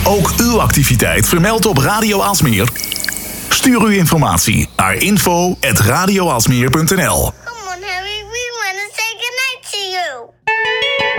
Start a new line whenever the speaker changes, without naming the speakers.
Ook uw activiteit vermeld op Radio Aalsmeer? Stuur uw informatie naar info@radioaalsmeer.nl.